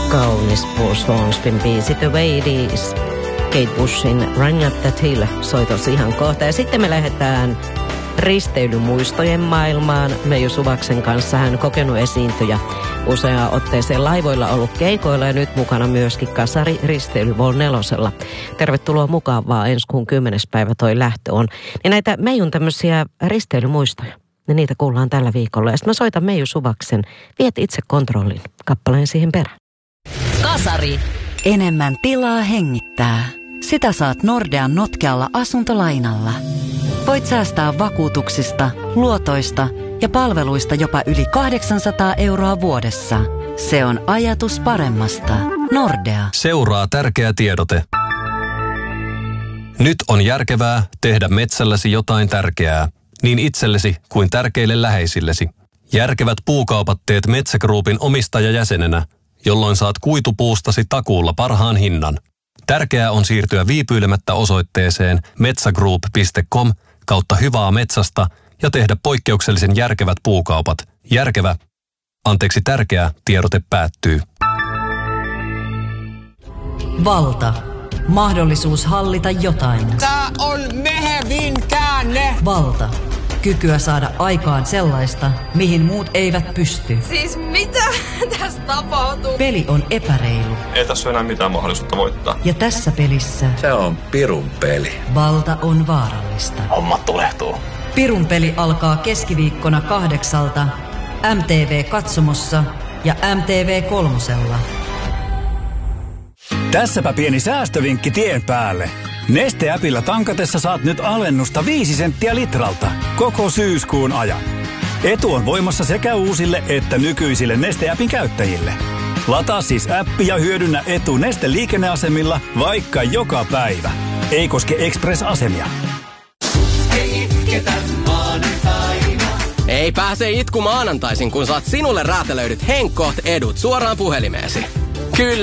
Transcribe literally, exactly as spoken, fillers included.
Kaunis Paul Swansbyn biisi The Way It Is. Kate Bushin Run Up That Hill soitos ihan kohta. Ja sitten me lähdetään risteilymuistojen maailmaan. Meiju Suvaksen kanssa hän kokenut esiintyjä useaan otteeseen laivoilla ollut keikoilla ja nyt mukana myöskin kasari risteily Vol nelosella. Tervetuloa mukaan vaan ensi kuun kymmenes päivä toi lähtö on. Ja näitä Meijun tämmöisiä risteilymuistoja, ja niitä kuullaan tällä viikolla. Ja sitten mä soitan Meiju Suvaksen Viet itse kontrollin kappaleen siihen perään. Kasari. Enemmän tilaa hengittää. Sitä saat Nordean notkealla asuntolainalla. Voit säästää vakuutuksista, luotoista ja palveluista jopa yli kahdeksansataa euroa vuodessa. Se on ajatus paremmasta. Nordea. Seuraa tärkeä tiedote. Nyt on järkevää tehdä metsälläsi jotain tärkeää, niin itsellesi kuin tärkeille läheisillesi. Järkevät puukaupat teet Metsä Groupin omistajajäsenenä, jolloin saat kuitupuustasi takuulla parhaan hinnan. Tärkeää on siirtyä viipyilemättä osoitteeseen metsägroup piste com kautta hyvää metsästä ja tehdä poikkeuksellisen järkevät puukaupat. Järkevä, anteeksi tärkeä, tiedote päättyy. Valta. Mahdollisuus hallita jotain. Tää on mehevin käänne. Valta. Kykyä saada aikaan sellaista, mihin muut eivät pysty. Siis mitä tässä tapahtuu? Peli on epäreilu. Ei tässä ole enää mitään mahdollisuutta voittaa. Ja tässä pelissä se on pirun peli. Valta on vaarallista. Hommat tulehtuu. Pirun peli alkaa keskiviikkona kahdeksalta M T V Katsomossa ja M T V Kolmosella. Tässäpä pieni säästövinkki tien päälle. Neste-äpillä tankatessa saat nyt alennusta viisi senttiä litralta koko syyskuun ajan. Etu on voimassa sekä uusille että nykyisille Neste-äpin käyttäjille. Lataa siis appi ja hyödynnä etu Neste-liikenneasemilla vaikka joka päivä. Ei koske Express-asemia. Ei itketä maanantaina. Ei pääse itku maanantaisin, kun saat sinulle räätälöidyt Henkkoht edut suoraan puhelimeesi. Kyllä.